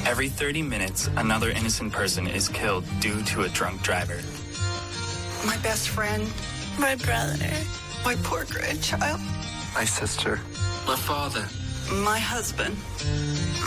Every 30 minutes, another innocent person is killed due to a drunk driver. My best friend. My brother. My poor grandchild. My sister. My father. My husband.